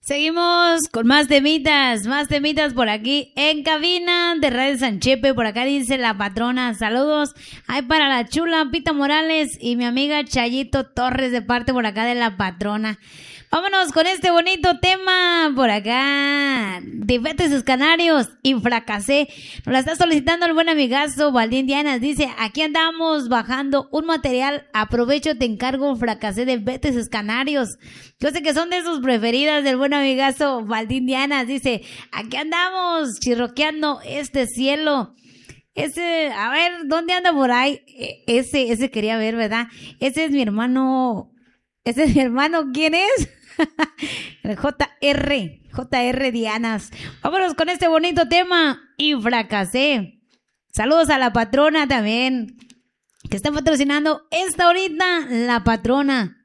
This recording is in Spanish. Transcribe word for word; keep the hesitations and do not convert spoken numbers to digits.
Seguimos con más temitas, más temitas por aquí en cabina de Radio San Chepe. Por acá dice la patrona, saludos. Hay para la chula Pita Morales y mi amiga Chayito Torres de parte por acá de la patrona. Vámonos con este bonito tema por acá de Betes Canarios y Fracasé. Nos la está solicitando el buen amigazo Valdín Dianas. Dice, aquí andamos bajando un material. Aprovecho, te encargo Fracasé de Betes Canarios. Yo sé que son de sus preferidas del buen amigazo Valdín Dianas. Dice, aquí andamos chirroqueando este cielo. Ese, a ver, ¿dónde anda por ahí? Ese, ese quería ver, ¿verdad? Ese es mi hermano. Ese es mi hermano, ¿quién es? El J R, J R Dianas. Vámonos con este bonito tema y Fracasé. Saludos a la patrona también, que está patrocinando esta ahorita, la patrona.